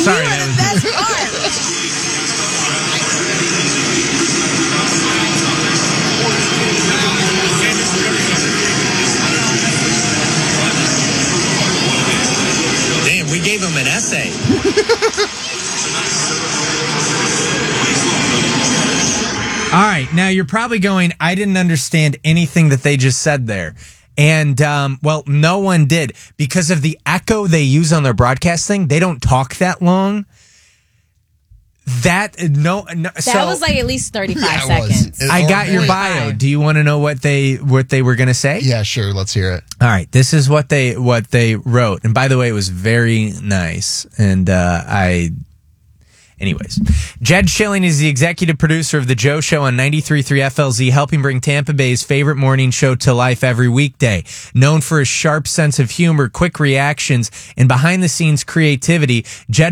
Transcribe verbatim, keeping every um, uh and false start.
Sorry, we were that the was- best part. Damn, we gave him an essay. All right, now you're probably going, I didn't understand anything that they just said there. And, um, well, no one did. Because of the echo they use on their broadcasting, they don't talk that long. That, no, no That so was like at least thirty-five Yeah, it was. seconds. It- I or got your maybe- bio. Do you want to know what they what they were going to say? Yeah, sure. Let's hear it. All right, this is what they what they wrote. And by the way, it was very nice. And uh, I Anyways, Jed Schilling is the executive producer of The Joe Show on ninety-three point three F L Z, helping bring Tampa Bay's favorite morning show to life every weekday. Known for his sharp sense of humor, quick reactions, and behind-the-scenes creativity, Jed